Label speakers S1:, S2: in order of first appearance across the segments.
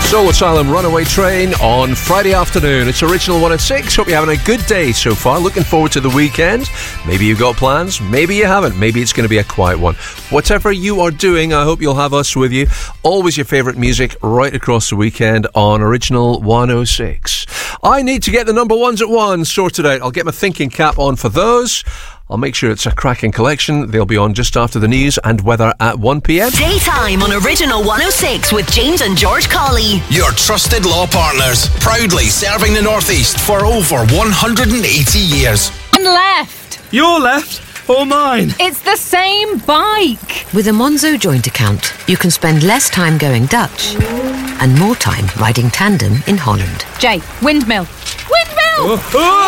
S1: Soul Asylum Runaway Train on Friday afternoon. It's Original 106. Hope you're having a good day so far. Looking forward to the weekend. Maybe you've got plans. Maybe you haven't. Maybe it's going to be a quiet one. Whatever you are doing, I hope you'll have us with you. Always your favourite music right across the weekend on Original 106. I need to get the number ones at 1 sorted out. I'll get my thinking cap on for those. I'll make sure it's a cracking collection. They'll be on just after the news and weather at 1 p.m.
S2: Daytime on Original 106 with James and George Colley.
S3: Your trusted law partners, proudly serving the North East for over 180 years.
S4: And left.
S5: Your left or mine?
S4: It's the same bike.
S6: With a Monzo joint account, you can spend less time going Dutch and more time riding tandem in Holland.
S4: Jay, windmill. Windmill!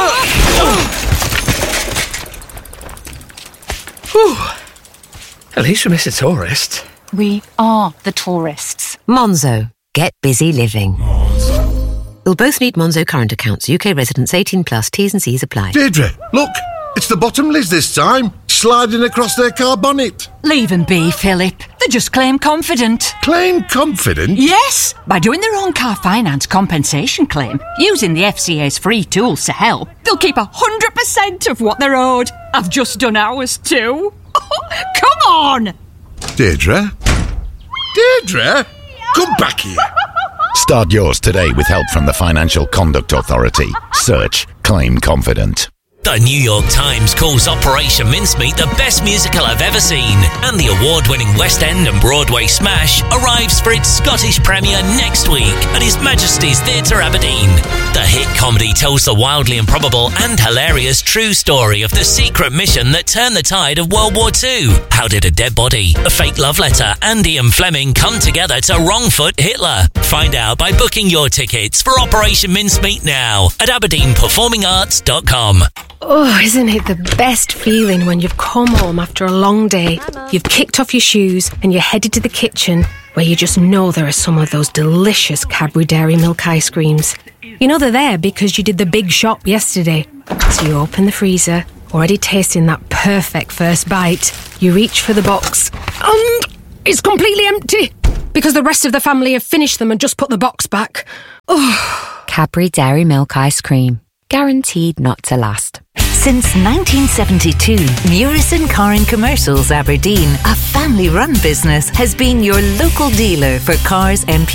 S5: Whew. At least we missed a tourist.
S4: We are the tourists.
S6: Monzo. Get busy living. You'll both need Monzo current accounts. UK residents 18 plus. T's and C's apply.
S7: Deirdre, look. It's the bottomless this time. Sliding across their car bonnet.
S8: Leave them be, Philip. They just claim confident.
S7: Claim confident?
S8: Yes, by doing their own car finance compensation claim, using the FCA's free tools to help, they'll keep 100% of what they're owed. I've just done ours too. Come on!
S7: Deirdre? Deirdre? Come back here.
S9: Start yours today with help from the Financial Conduct Authority. Search Claim Confident.
S10: The New York Times calls Operation Mincemeat the best musical I've ever seen, and the award-winning West End and Broadway smash arrives for its Scottish premiere next week at His Majesty's Theatre Aberdeen. The hit comedy tells the wildly improbable and hilarious true story of the secret mission that turned the tide of World War II. How did a dead body, a fake love letter, and Ian Fleming come together to wrongfoot Hitler? Find out by booking your tickets for Operation Mincemeat now at aberdeenperformingarts.com.
S11: Oh, isn't it the best feeling when you've come home after a long day, you've kicked off your shoes and you're headed to the kitchen where you just know there are some of those delicious Cadbury Dairy Milk ice creams. You know they're there because you did the big shop yesterday. So you open the freezer, already tasting that perfect first bite. You reach for the box and it's completely empty because the rest of the family have finished them and just put the box back. Oh.
S6: Cadbury Dairy Milk ice cream. Guaranteed not to last.
S2: Since 1972, Murison Car and Commercials Aberdeen, a family-run business, has been your local dealer for cars, MP